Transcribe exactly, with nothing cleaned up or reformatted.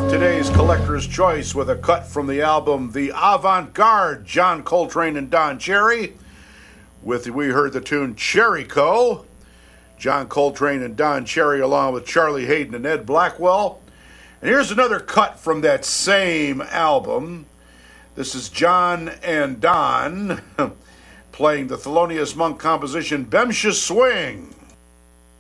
Today's Collector's Choice with a cut from the album The Avant-Garde, John Coltrane and Don Cherry. With we heard the tune Cherry-Co. John Coltrane and Don Cherry along with Charlie Haden and Ed Blackwell. And here's another cut from that same album. This is John and Don playing the Thelonious Monk composition Bemsha Swing.